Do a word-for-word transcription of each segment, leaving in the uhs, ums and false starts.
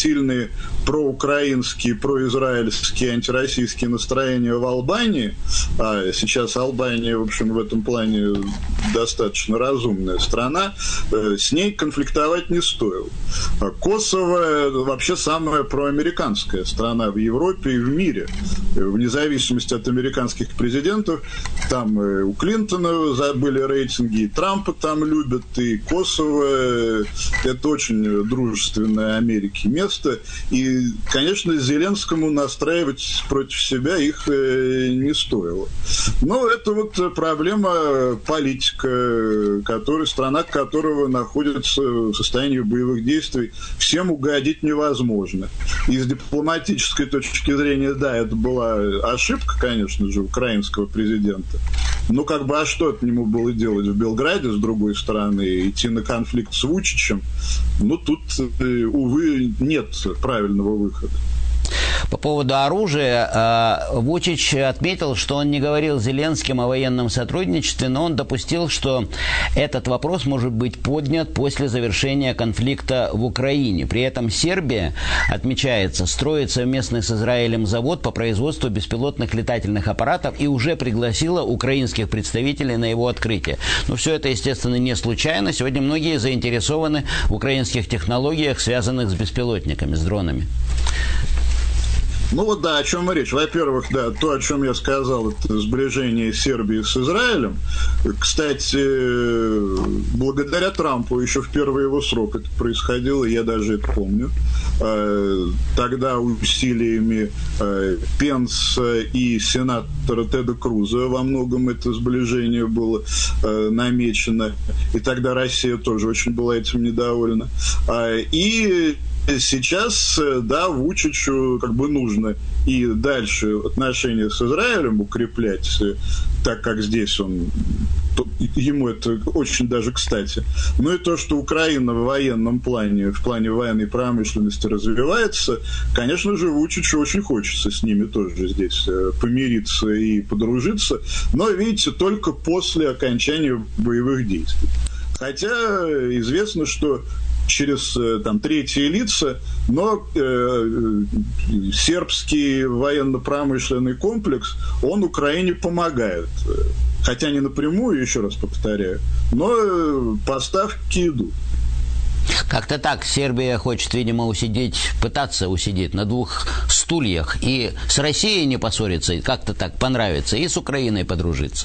сильные проукраинские, произраильские, антироссийские настроения в Албании, а сейчас Албания, в общем, в этом плане достаточно разумная страна, с ней конфликтовать не стоило. Косово вообще самая проамериканская страна в Европе и в мире, вне зависимости от американских президентов. Там у Клинтона были рейтинги, и Трампа там любят, и Косово – это очень дружественное Америке место. И, конечно, Зеленскому настраивать против себя их не стоило. Но это вот проблема политика, который, страна которого находится в состоянии боевых действий. Всем угодить невозможно. И с дипломатической точки зрения, да, это была ошибка, конечно же, украинского президента. Ну, как бы, а что от нему было делать в Белграде, с другой стороны, идти на конфликт с Вучичем? Ну, тут, увы, нет правильного выхода. По поводу оружия, Вучич отметил, что он не говорил с Зеленским о военном сотрудничестве, но он допустил, что этот вопрос может быть поднят после завершения конфликта в Украине. При этом Сербия, отмечается, строит совместно с Израилем завод по производству беспилотных летательных аппаратов и уже пригласила украинских представителей на его открытие. Но все это, естественно, не случайно. Сегодня многие заинтересованы в украинских технологиях, связанных с беспилотниками, с дронами. Ну вот да, о чем и речь. Во-первых, да, то, о чем я сказал, это сближение Сербии с Израилем. Кстати, благодаря Трампу еще в первый его срок это происходило, я даже это помню. Тогда усилиями Пенса и сенатора Теда Круза во многом это сближение было намечено. И тогда Россия тоже очень была этим недовольна. И сейчас, да, Вучичу как бы нужно и дальше отношения с Израилем укреплять, так как здесь он, ему это очень даже кстати. Ну и то, что Украина в военном плане, в плане военной промышленности развивается, конечно же, Вучичу очень хочется с ними тоже здесь помириться и подружиться, но, видите, только после окончания боевых действий. Хотя известно, что через там, третьи лица, но э, сербский военно-промышленный комплекс, он Украине помогает. Хотя не напрямую, еще раз повторяю, но поставки идут. Как-то так Сербия хочет, видимо, усидеть, пытаться усидеть на двух стульях. И с Россией не поссориться, и как-то так понравится, и с Украиной подружиться.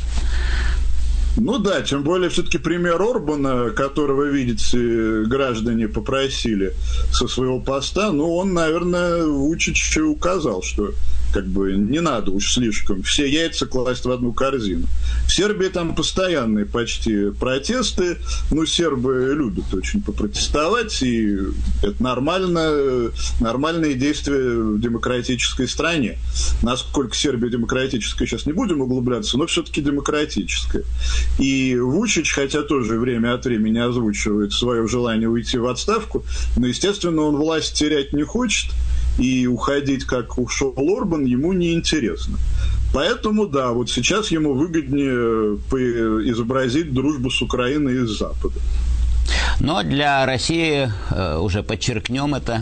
Ну да, тем более все-таки пример Орбана, которого, видите, граждане попросили со своего поста, ну он, наверное, Вучич указал, что как бы не надо уж слишком все яйца класть в одну корзину. В Сербии там постоянные почти протесты, ну сербы любят очень попротестовать, и это нормально, нормальные действия в демократической стране. Насколько Сербия демократическая, сейчас не будем углубляться, но все-таки демократическая. И Вучич, хотя тоже время от времени озвучивает свое желание уйти в отставку, но, естественно, он власть терять не хочет, и уходить, как ушел Орбан, ему неинтересно. Поэтому, да, вот сейчас ему выгоднее изобразить дружбу с Украиной из Запада. Но для России, уже подчеркнем это,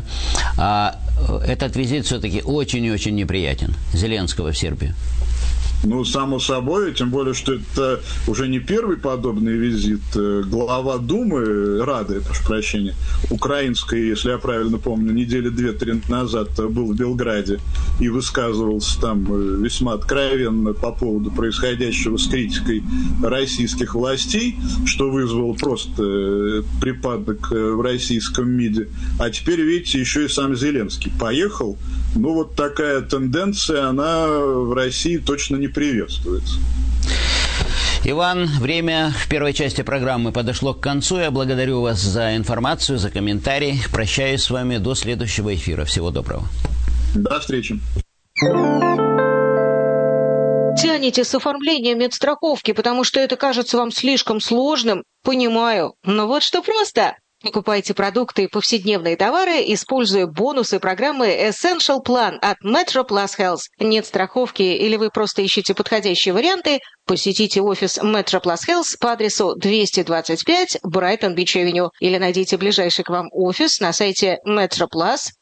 этот визит все-таки очень и очень неприятен, Зеленского в Сербию. Ну, само собой, тем более, что это уже не первый подобный визит. Глава Думы, Рады, прошу прощения, украинской, если я правильно помню, недели две-три назад был в Белграде и высказывался там весьма откровенно по поводу происходящего с критикой российских властей, что вызвало просто припадок в российском МИДе. А теперь, видите, еще и сам Зеленский поехал. Ну, вот такая тенденция, она в России точно не приветствуется. Иван, время в первой части программы подошло к концу. Я благодарю вас за информацию, за комментарий. Прощаюсь с вами до следующего эфира. Всего доброго. До встречи. Тянете с оформлением медстраховки, потому что это кажется вам слишком сложным? Понимаю. Но вот что просто. Покупайте продукты и повседневные товары, используя бонусы программы Essential Plan от Metro Plus Health. Нет страховки или вы просто ищете подходящие варианты? Посетите офис Metro Plus Health по адресу двести двадцать пять Брайтон-Бич-Авеню или найдите ближайший к вам офис на сайте метро плас